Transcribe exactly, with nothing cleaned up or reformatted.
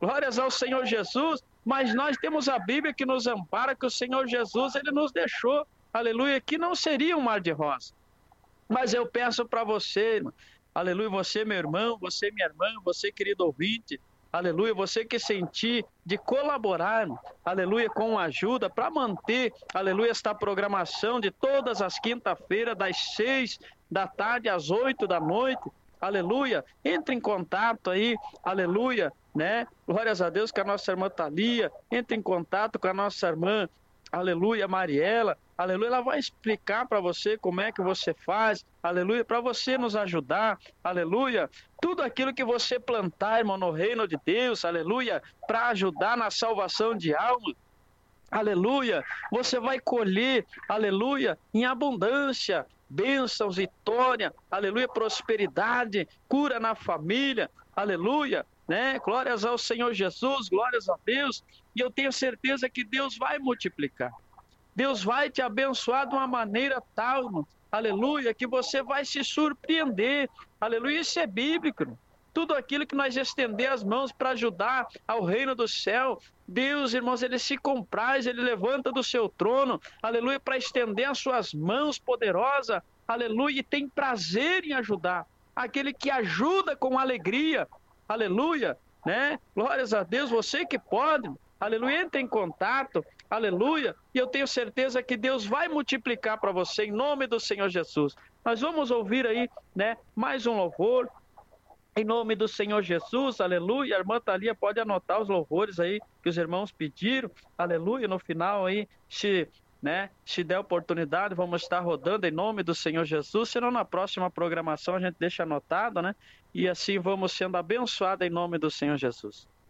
glórias ao Senhor Jesus, mas nós temos a Bíblia que nos ampara, que o Senhor Jesus, ele nos deixou, aleluia, que não seria um mar de rosa. Mas eu peço para você, irmão, aleluia, você meu irmão, você minha irmã, você querido ouvinte, aleluia, você que sentir de colaborar, aleluia, com ajuda para manter, aleluia, esta programação de todas as quinta-feiras, das seis da tarde às oito da noite, aleluia, entre em contato aí, aleluia, né, glórias a Deus, com a nossa irmã Thalia, entre em contato com a nossa irmã, aleluia, Mariela, aleluia, ela vai explicar para você como é que você faz, aleluia, para você nos ajudar, aleluia, tudo aquilo que você plantar, irmão, no reino de Deus, aleluia, para ajudar na salvação de alma, aleluia, você vai colher, aleluia, em abundância, bênçãos, vitória, aleluia, prosperidade, cura na família, aleluia, né? Glórias ao Senhor Jesus, glórias a Deus, e eu tenho certeza que Deus vai multiplicar. Deus vai te abençoar de uma maneira tal, irmão, aleluia, que você vai se surpreender, aleluia, isso é bíblico, irmão. Tudo aquilo que nós estender as mãos para ajudar ao reino do céu, Deus, irmãos, ele se compraz, ele levanta do seu trono, aleluia, para estender as suas mãos poderosas, aleluia, e tem prazer em ajudar, aquele que ajuda com alegria, aleluia, né? Glórias a Deus, você que pode, aleluia, entre em contato, aleluia, e eu tenho certeza que Deus vai multiplicar para você, em nome do Senhor Jesus. Nós vamos ouvir aí, né, mais um louvor, em nome do Senhor Jesus, aleluia. A irmã Thalia pode anotar os louvores aí que os irmãos pediram, aleluia. No final aí, se, né, se der oportunidade, vamos estar rodando em nome do Senhor Jesus. Senão na próxima programação a gente deixa anotado, né? E assim vamos sendo abençoados em nome do Senhor Jesus.